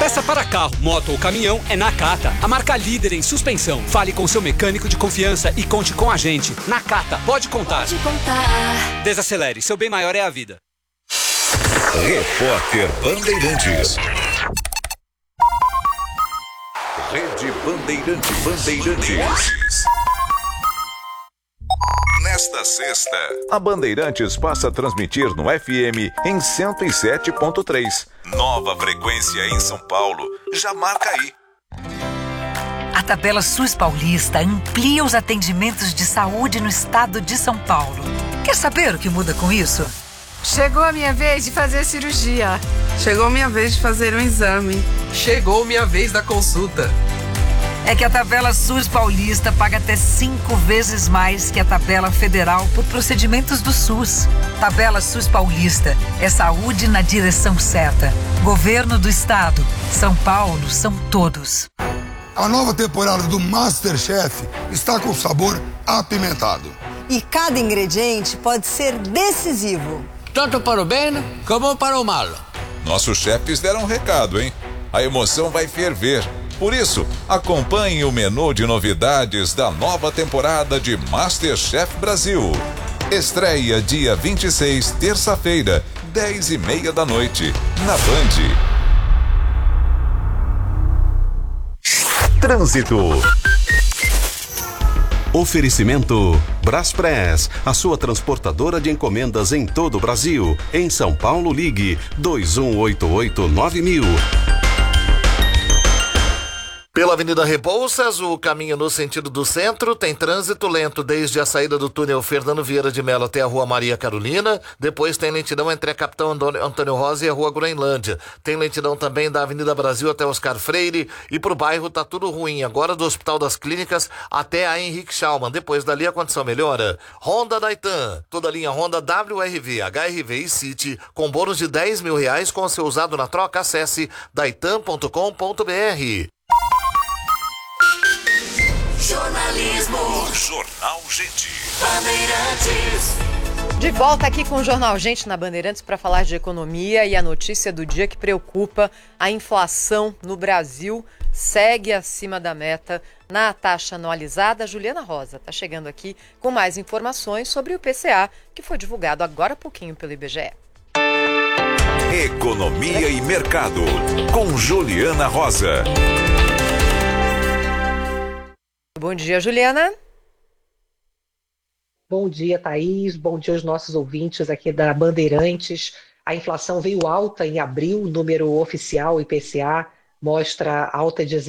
Peça para carro, moto ou caminhão é Nakata, a marca líder em suspensão. Fale com seu mecânico de confiança e conte com a gente. Nakata, pode contar. Pode contar. Desacelere, seu bem maior é a vida. Repórter Bandeirantes. Rede Bandeirantes. Nesta sexta, a Bandeirantes passa a transmitir no FM em 107.3. Nova frequência em São Paulo. Já marca aí. A tabela SUS Paulista amplia os atendimentos de saúde no estado de São Paulo. Quer saber o que muda com isso? Chegou a minha vez de fazer a cirurgia. Chegou minha vez de fazer um exame. Chegou minha vez da consulta. É que a tabela SUS Paulista paga até 5 vezes mais que a tabela federal por procedimentos do SUS. Tabela SUS Paulista é saúde na direção certa. Governo do Estado. São Paulo são todos. A nova temporada do MasterChef está com sabor apimentado. E cada ingrediente pode ser decisivo. Tanto para o bem como para o mal. Nossos chefes deram um recado, hein? A emoção vai ferver. Por isso, acompanhe o menu de novidades da nova temporada de MasterChef Brasil. Estreia dia 26, terça-feira, 10h30 da noite, na Band. Trânsito. Oferecimento Braspress, a sua transportadora de encomendas em todo o Brasil. Em São Paulo, ligue 2188-9000. Pela Avenida Rebouças, o caminho no sentido do centro tem trânsito lento desde a saída do túnel Fernando Vieira de Mello até a Rua Maria Carolina. Depois tem lentidão entre a Capitão Antônio Rosa e a Rua Groenlândia. Tem lentidão também da Avenida Brasil até Oscar Freire. E pro bairro tá tudo ruim. Agora do Hospital das Clínicas até a Henrique Schaumann. Depois dali a condição melhora. Honda Daitan. Toda a linha Honda WRV, HRV e City com bônus de R$10 mil com o seu usado na troca. Acesse daitan.com.br. Jornalismo. Jornal Gente. Bandeirantes. De volta aqui com o Jornal Gente na Bandeirantes para falar de economia, e a notícia do dia que preocupa: a inflação no Brasil segue acima da meta na taxa anualizada. Juliana Rosa está chegando aqui com mais informações sobre o IPCA, que foi divulgado agora há pouquinho pelo IBGE. Economia e Mercado, com Juliana Rosa. Bom dia, Juliana. Bom dia, Thaís. Bom dia aos nossos ouvintes aqui da Bandeirantes. A inflação veio alta em abril, o número oficial IPCA mostra alta de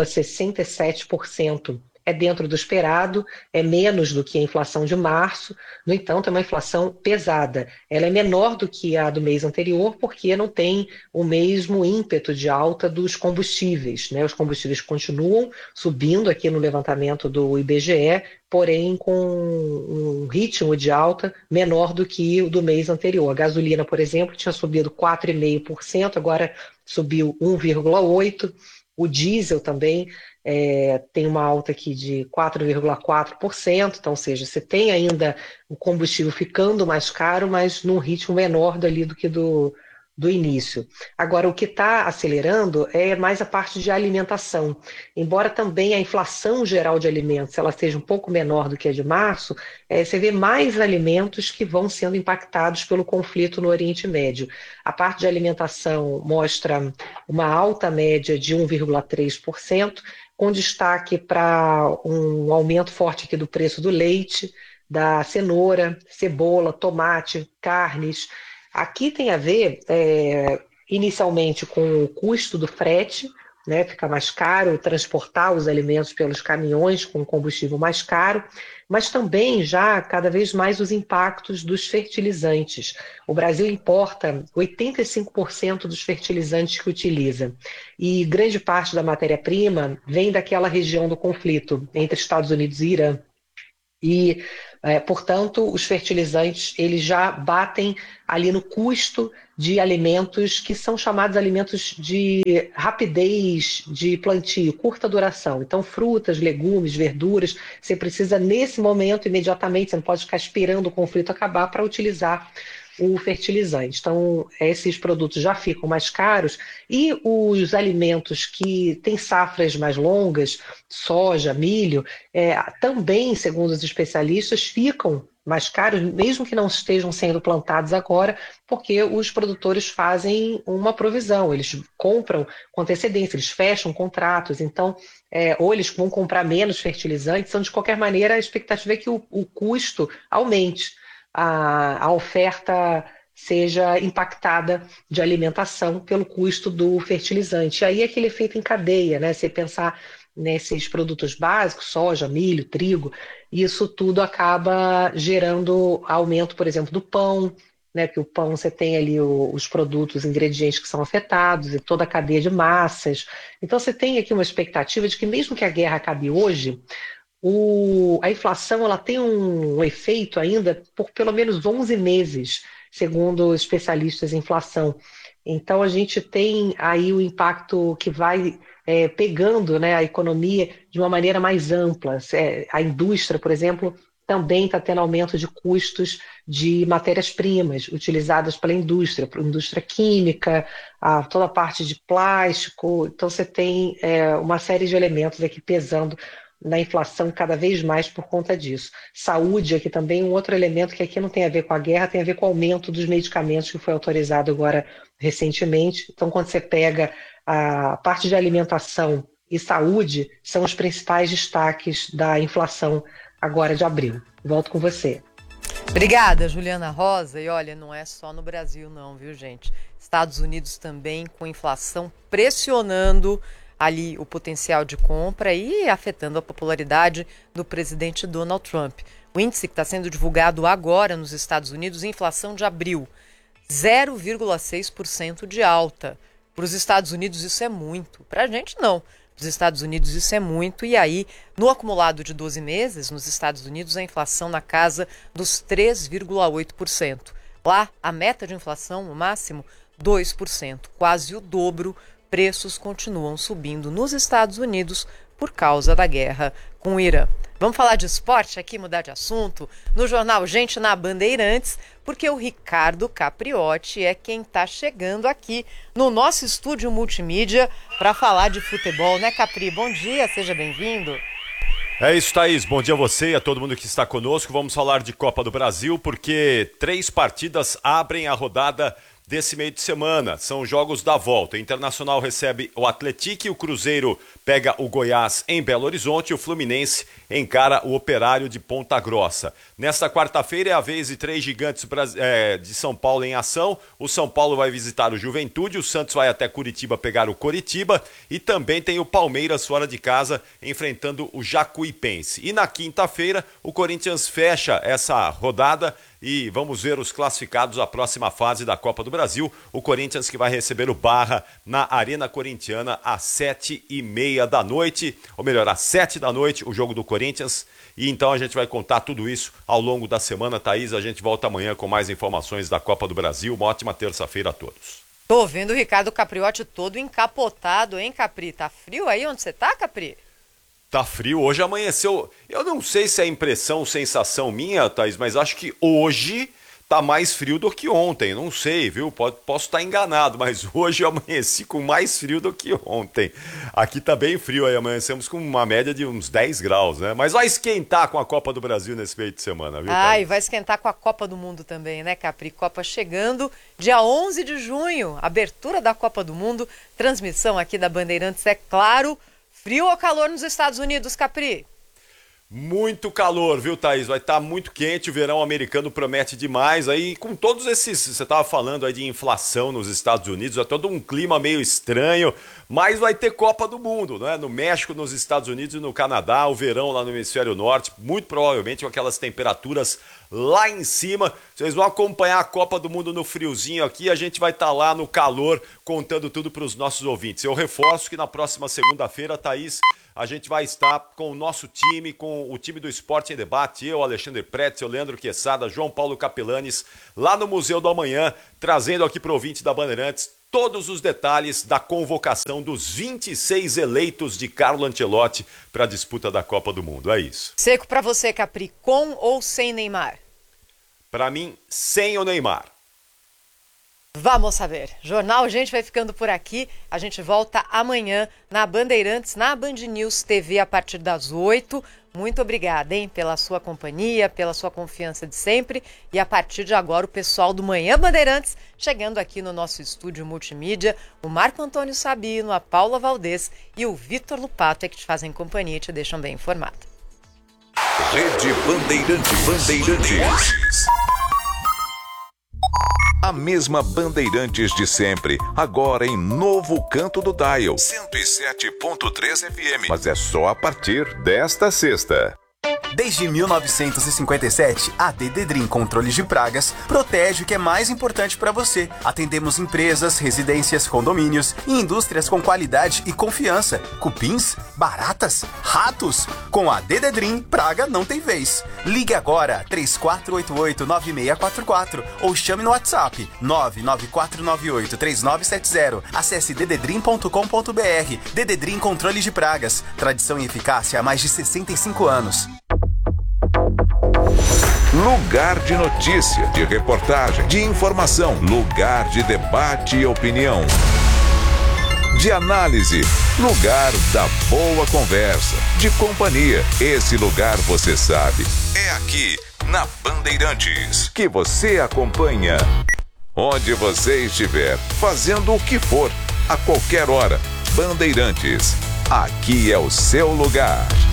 0,67%. É dentro do esperado, é menos do que a inflação de março. No entanto, é uma inflação pesada. Ela é menor do que a do mês anterior, porque não tem o mesmo ímpeto de alta dos combustíveis, né? Os combustíveis continuam subindo aqui no levantamento do IBGE, porém com um ritmo de alta menor do que o do mês anterior. A gasolina, por exemplo, tinha subido 4,5%, agora subiu 1,8%. O diesel também tem uma alta aqui de 4,4%, então, ou seja, você tem ainda o combustível ficando mais caro, mas num ritmo menor dali do que do início. Agora, o que está acelerando é mais a parte de alimentação. Embora também a inflação geral de alimentos ela seja um pouco menor do que a de março, você vê mais alimentos que vão sendo impactados pelo conflito no Oriente Médio. A parte de alimentação mostra uma alta média de 1,3%, com destaque para um aumento forte aqui do preço do leite, da cenoura, cebola, tomate, carnes. Aqui tem a ver, inicialmente, com o custo do frete, né? Fica mais caro transportar os alimentos pelos caminhões com combustível mais caro, mas também já cada vez mais os impactos dos fertilizantes. O Brasil importa 85% dos fertilizantes que utiliza, e grande parte da matéria-prima vem daquela região do conflito entre Estados Unidos e Irã. E, portanto, os fertilizantes eles já batem ali no custo de alimentos que são chamados alimentos de rapidez de plantio, curta duração. Então, frutas, legumes, verduras, você precisa nesse momento, imediatamente, você não pode ficar esperando o conflito acabar para utilizar o fertilizante. Então, esses produtos já ficam mais caros e os alimentos que têm safras mais longas, soja, milho, também, segundo os especialistas, ficam mais caros, mesmo que não estejam sendo plantados agora, porque os produtores fazem uma provisão, eles compram com antecedência, eles fecham contratos, então, ou eles vão comprar menos fertilizantes, então, de qualquer maneira, a expectativa é que o custo aumente, a oferta seja impactada de alimentação pelo custo do fertilizante. E aí aquele efeito em cadeia, né? Você pensar nesses produtos básicos, soja, milho, trigo, isso tudo acaba gerando aumento, por exemplo, do pão, né? Porque o pão você tem ali os produtos, os ingredientes que são afetados e toda a cadeia de massas. Então você tem aqui uma expectativa de que mesmo que a guerra acabe hoje, a inflação ela tem um efeito ainda por pelo menos 11 meses, segundo especialistas em inflação. Então a gente tem aí o impacto que vai pegando, né, a economia de uma maneira mais ampla. A indústria, por exemplo, também está tendo aumento de custos de matérias-primas utilizadas pela indústria química, toda a parte de plástico. Então você tem uma série de elementos aqui pesando na inflação cada vez mais por conta disso. Saúde aqui também, um outro elemento que aqui não tem a ver com a guerra, tem a ver com o aumento dos medicamentos que foi autorizado agora recentemente. Então, quando você pega a parte de alimentação e saúde, são os principais destaques da inflação agora de abril. Volto com você. Obrigada, Juliana Rosa. E olha, não é só no Brasil não, viu, gente? Estados Unidos também com inflação pressionando ali o potencial de compra e afetando a popularidade do presidente Donald Trump. O índice que está sendo divulgado agora nos Estados Unidos, inflação de abril, 0,6% de alta. Para os Estados Unidos isso é muito, para a gente não. Para os Estados Unidos isso é muito e aí, no acumulado de 12 meses, nos Estados Unidos, a inflação na casa dos 3,8%. Lá, a meta de inflação, o máximo, 2%, quase o dobro. Preços continuam subindo nos Estados Unidos por causa da guerra com o Irã. Vamos falar de esporte aqui, mudar de assunto? No jornal Gente na Bandeirantes, porque o Ricardo Capriotti é quem está chegando aqui no nosso estúdio multimídia para falar de futebol, né, Capri? Bom dia, seja bem-vindo. É isso, Thaís. Bom dia a você e a todo mundo que está conosco. Vamos falar de Copa do Brasil, porque 3 partidas abrem a rodada desse meio de semana. São jogos da volta. O Internacional recebe o Atlético, o Cruzeiro pega o Goiás em Belo Horizonte e o Fluminense encara o Operário de Ponta Grossa. Nesta quarta-feira é a vez de 3 gigantes de São Paulo em ação. O São Paulo vai visitar o Juventude, o Santos vai até Curitiba pegar o Coritiba e também tem o Palmeiras fora de casa enfrentando o Jacuipense. E na quinta-feira o Corinthians fecha essa rodada e vamos ver os classificados à próxima fase da Copa do Brasil. O Corinthians que vai receber o Barra na Arena Corintiana às 7h30 da noite, ou melhor, às 7 da noite, o jogo do Corinthians. E então a gente vai contar tudo isso ao longo da semana. Thaís, a gente volta amanhã com mais informações da Copa do Brasil. Uma ótima terça-feira a todos. Tô vendo o Ricardo Capriotti todo encapotado, hein, Capri? Tá frio aí onde você tá, Capri? Tá frio, hoje amanheceu, eu não sei se é impressão, sensação minha, Thaís, mas acho que hoje tá mais frio do que ontem, não sei, viu, posso estar enganado, mas hoje eu amanheci com mais frio do que ontem. Aqui tá bem frio, aí amanhecemos com uma média de uns 10 graus, né, mas vai esquentar com a Copa do Brasil nesse meio de semana, viu, Thaís? E vai esquentar com a Copa do Mundo também, né, Capri? Copa chegando, dia 11 de junho, abertura da Copa do Mundo, transmissão aqui da Bandeirantes, é claro. Frio ou calor nos Estados Unidos, Capri? Muito calor, viu, Thaís? Vai estar muito quente, o verão americano promete demais. Aí, com todos esses, você estava falando aí de inflação nos Estados Unidos, é todo um clima meio estranho, mas vai ter Copa do Mundo, né? No México, nos Estados Unidos e no Canadá, o verão lá no hemisfério norte, muito provavelmente com aquelas temperaturas lá em cima. Vocês vão acompanhar a Copa do Mundo no friozinho aqui, a gente vai estar lá no calor contando tudo para os nossos ouvintes. Eu reforço que na próxima segunda-feira, Thaís, a gente vai estar com o nosso time, com o time do Esporte em Debate, eu, Alexandre Pretzel, Leandro Quesada, João Paulo Capelanes, lá no Museu do Amanhã, trazendo aqui para o ouvinte da Bandeirantes todos os detalhes da convocação dos 26 eleitos de Carlo Ancelotti para a disputa da Copa do Mundo. É isso. Seco para você, Capri, com ou sem Neymar? Para mim, sem o Neymar. Vamos saber. Jornal Gente vai ficando por aqui. A gente volta amanhã na Bandeirantes, na Band News TV, a partir das 8. Muito obrigada, hein, pela sua companhia, pela sua confiança de sempre. E a partir de agora, o pessoal do Manhã Bandeirantes chegando aqui no nosso estúdio multimídia. O Marco Antônio Sabino, a Paula Valdez e o Vitor Lupato é que te fazem companhia e te deixam bem informado. Rede Bandeirantes. A mesma Bandeirantes de sempre, agora em novo canto do dial, 107.3 FM. Mas é só a partir desta sexta. Desde 1957, a Dededrim Controles de Pragas protege o que é mais importante para você. Atendemos empresas, residências, condomínios e indústrias com qualidade e confiança. Cupins, baratas, ratos. Com a Dededrim, praga não tem vez. Ligue agora 3488-9644 ou chame no WhatsApp 99498-3970. Acesse dededrim.com.br. Dededrim Controles de Pragas. Tradição e eficácia há mais de 65 anos. Lugar de notícia, de reportagem, de informação. Lugar de debate e opinião. De análise. Lugar da boa conversa. De companhia. Esse lugar você sabe. É aqui, na Bandeirantes, que você acompanha. Onde você estiver, fazendo o que for, a qualquer hora. Bandeirantes. Aqui é o seu lugar.